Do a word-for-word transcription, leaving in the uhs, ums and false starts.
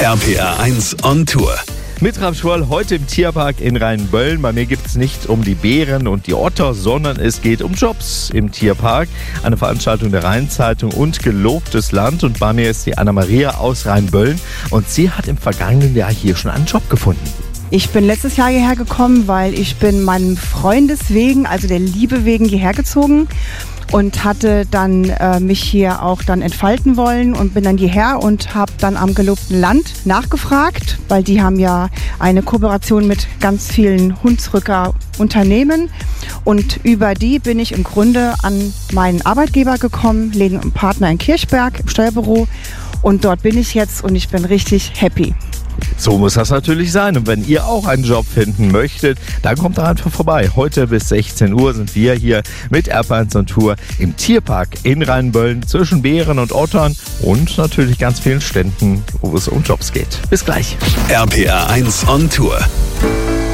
R P R eins on Tour. Mit Ralf Schwoll heute im Tierpark in Rheinböllen. Bei mir geht es nicht um die Bären und die Otter, sondern es geht um Jobs im Tierpark. Eine Veranstaltung der Rheinzeitung und gelobtes Land. Und bei mir ist die Anna-Maria aus Rheinböllen. Und sie hat im vergangenen Jahr hier schon einen Job gefunden. Ich bin letztes Jahr hierher gekommen, weil ich bin meinem Freundes wegen, also der Liebe wegen, hierher gezogen und hatte dann äh, mich hier auch dann entfalten wollen und bin dann hierher und habe dann am gelobten Land nachgefragt, weil die haben ja eine Kooperation mit ganz vielen Hunsrücker Unternehmen und über die bin ich im Grunde an meinen Arbeitgeber gekommen, Leden und Partner in Kirchberg im Steuerbüro, und dort bin ich jetzt und ich bin richtig happy. So muss das natürlich sein. Und wenn ihr auch einen Job finden möchtet, dann kommt da einfach vorbei. Heute bis sechzehn Uhr sind wir hier mit R P R eins on Tour im Tierpark in Rheinböllen zwischen Bären und Ottern und natürlich ganz vielen Ständen, wo es um Jobs geht. Bis gleich. R P R eins on Tour.